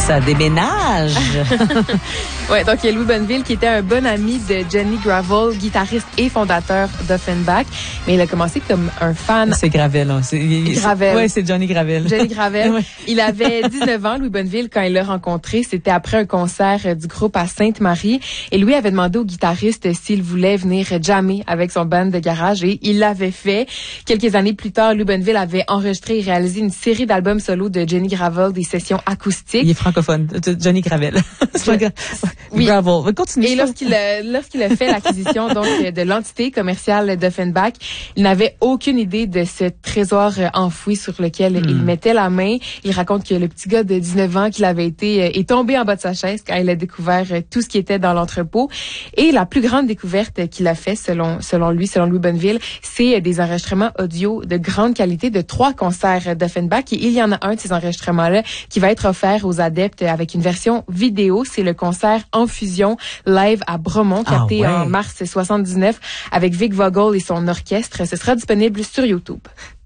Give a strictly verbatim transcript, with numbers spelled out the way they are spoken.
Ça déménage. Ouais, donc il y a Louis Bonneville qui était un bon ami de Johnny Gravel, guitariste et fondateur d'Offenbach, mais il a commencé comme un fan. C'est Gravel, hein. C'est, Gravel. Oui, c'est Johnny Gravel. Johnny Gravel. Ouais. Il avait dix-neuf ans, Louis Bonneville, quand il l'a rencontré. C'était après un concert du groupe à Sainte-Marie. Et Louis avait demandé au guitariste s'il voulait venir jammer avec son band de garage et il l'avait fait. Quelques années plus tard, Louis Bonneville avait enregistré et réalisé une série d'albums solo de Johnny Gravel, des sessions acoustiques. Il est francophone, Johnny Gravel. Oui. Gravel. Continue. Et lorsqu'il a, lorsqu'il a fait l'acquisition donc de l'entité commerciale d'Offenbach, il n'avait aucune idée de ce trésor enfoui sur lequel mm. il mettait la main. Il raconte que le petit gars de dix-neuf ans qu'il avait été est tombé en bas de sa chaise quand il a découvert tout ce qui était dans l'entrepôt. Et la plus grande découverte qu'il a fait, selon selon lui, selon Louis Bonneville, c'est des enregistrements audio de grande qualité de trois concerts d'Offenbach. Et il y en a un de ces enregistrements-là qui va être offert aux adeptes avec une version vidéo. C'est le concert en fusion live à Bromont, capté ah ouais. en mars soixante-dix-neuf avec Vic Vogel et son orchestre. Ce sera disponible sur YouTube.